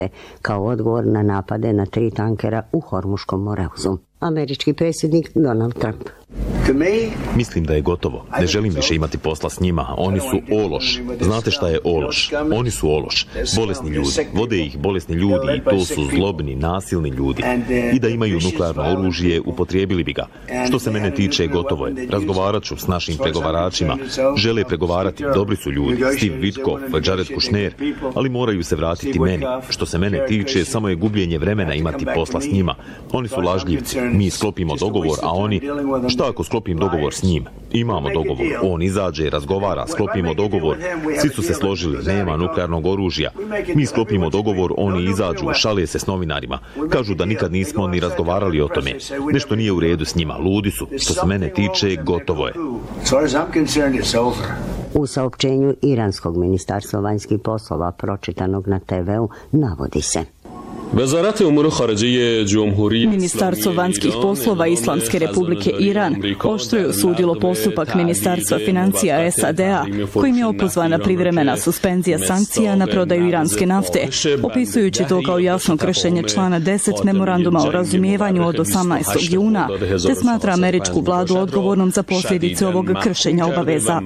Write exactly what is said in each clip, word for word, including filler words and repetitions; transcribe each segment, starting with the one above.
kao odgovor na napade na tri tankera u Hormuškom Moreuzu. Američki predsjednik Donald Trump. Mislim da je gotovo. Ne želim više imati posla s njima. Oni su ološ. Znate šta je ološ? Oni su ološ. Bolesni ljudi. Vode ih bolesni ljudi i to su zlobni, nasilni ljudi. I da imaju nuklearno oružje, upotrijebili bi ga. Što se mene tiče, gotovo je. Razgovarat ću s našim pregovaračima. Žele pregovarati. Dobri su ljudi. Steve Witkoff, Jared Kushner. Ali moraju se vratiti meni. Što se mene tiče, samo je gubljenje vremena imati posla s njima. Oni su lažljivci. Mi sklopimo dogovor, a oni... Šta ako sklopim dogovor s njim? Imamo dogovor. On izađe, razgovara, sklopimo dogovor. Svi su se složili, nema nuklearnog oružja. Mi sklopimo dogovor, oni izađu, šale se s novinarima. Kažu da nikad nismo ni razgovarali o tome. Nešto nije u redu s njima, ludi su. Što se mene tiče, gotovo je. U saopćenju Iranskog ministarstva vanjskih poslova pročitanog na te ve u navodi se: Ministarstvo vanjskih poslova Islamske republike Iran oštro je osudilo postupak Ministarstva financija es a de a kojim je opozvana privremena suspenzija sankcija na prodaju iranske nafte, opisujući to kao jasno kršenje člana deset memoranduma o razumijevanju od osamnaestog juna, te smatra američku vladu odgovornom za posljedice ovog kršenja obaveza.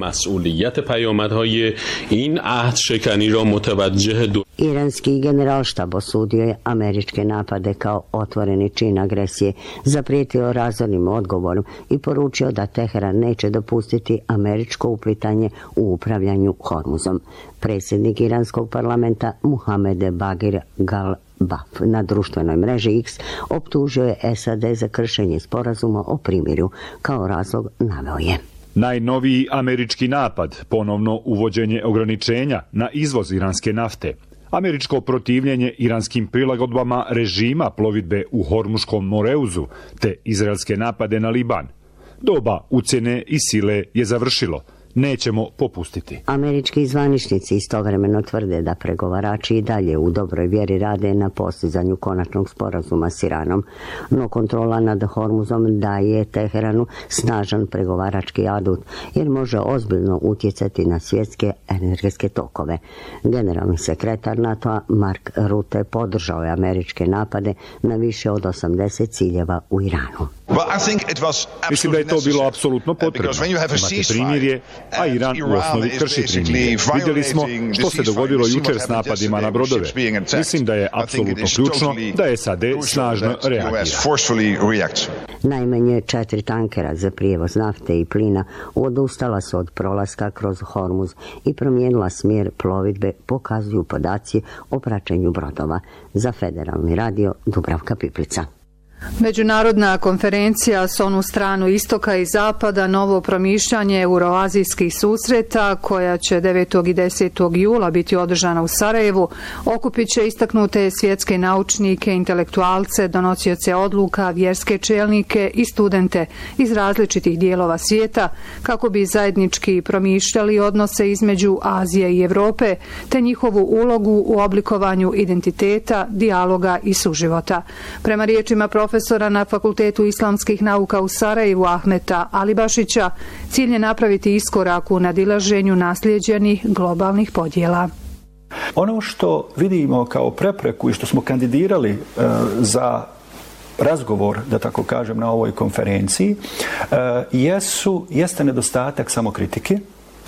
Iranski generalštab osudio je američke napade kao otvoreni čin agresije, zaprijetio razornim odgovorom i poručio da Teheran neće dopustiti američko uplitanje u upravljanju Hormuzom. Predsjednik iranskog parlamenta Muhammad Bagir Galbaf na društvenoj mreži X optužio je es a de za kršenje sporazuma o primirju. Kao razlog naveo je: najnoviji američki napad, ponovno uvođenje ograničenja na izvoz iranske nafte, američko protivljenje iranskim prilagodbama režima plovidbe u Hormuškom Moreuzu te izraelske napade na Liban. Doba ucjene i sile je završilo. Nećemo popustiti. Američki zvaničnici istovremeno tvrde da pregovarači i dalje u dobroj vjeri rade na postizanju konačnog sporazuma s Iranom, no kontrola nad Hormuzom daje Teheranu snažan pregovarački adut, jer može ozbiljno utjecati na svjetske energetske tokove. Generalni sekretar NATO-a Mark Rutte podržao je američke napade na više od osamdeset ciljeva u Iranu. Mislim da je to bilo apsolutno potrebno. Imate primirje, a Iran u osnovi krši primirje. Vidjeli smo što se dogodilo jučer s napadima na brodove. Mislim da je apsolutno ključno da es a de snažno reagira. Najmanje četiri tankera za prijevoz nafte i plina odustala su od prolaska kroz Hormuz i promijenila smjer plovidbe, pokazuju podaci o praćenju brodova. Za Federalni radio Dubravka Piplica. Međunarodna konferencija s onu stranu istoka i zapada, novo promišljanje euroazijskih susreta, koja će devetog i desetog jula biti održana u Sarajevu, okupit će istaknute svjetske naučnike, intelektualce, donosioce odluka, vjerske čelnike i studente iz različitih dijelova svijeta, kako bi zajednički promišljali odnose između Azije i Europe, te njihovu ulogu u oblikovanju identiteta, dijaloga i suživota. Prema riječima profesora na Fakultetu islamskih nauka u Sarajevu Ahmeta Alibašića, cilj je napraviti iskorak u nadilaženju naslijeđenih globalnih podjela. Ono što vidimo kao prepreku i što smo kandidirali e, za razgovor, da tako kažem, na ovoj konferenciji, e, jesu, jeste nedostatak samokritike,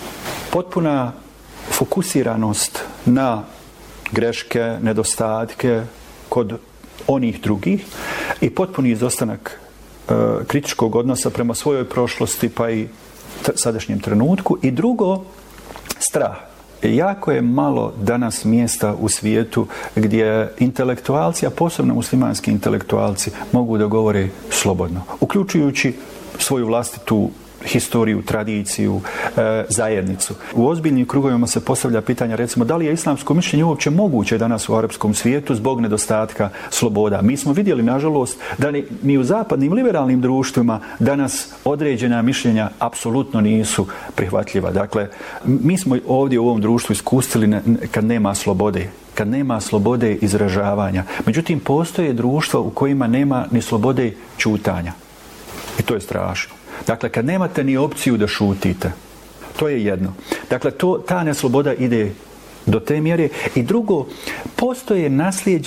potpuna fokusiranost na greške, nedostatke kod onih drugih i potpuni izostanak e, kritičkog odnosa prema svojoj prošlosti pa i t- sadašnjem trenutku. I drugo, strah. Jako je malo danas mjesta u svijetu gdje intelektualci, a posebno muslimanski intelektualci, mogu da govore slobodno, uključujući svoju vlastitu historiju, tradiciju, e, zajednicu. U ozbiljnim krugovima se postavlja pitanje, recimo, da li je islamsko mišljenje uopće moguće danas u arapskom svijetu zbog nedostatka sloboda. Mi smo vidjeli, nažalost, da ni, ni u zapadnim liberalnim društvima danas određena mišljenja apsolutno nisu prihvatljiva. Dakle, mi smo ovdje u ovom društvu iskusili kad nema slobode, kad nema slobode izražavanja. Međutim, postoje društva u kojima nema ni slobode ćutanja. I to je strašno. Dakle, kad nemate ni opciju da šutite, to je jedno. Dakle, to, ta nesloboda ide do te mjere. I drugo, postoje nasljeđe